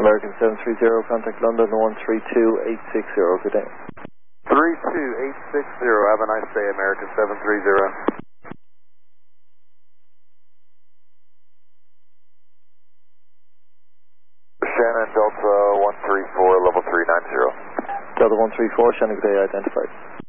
American 730, contact London 132860, good day. 32860, have a nice day, American 730. Shannon Delta 134, level 390. Delta 134, Shannon, good day, identified.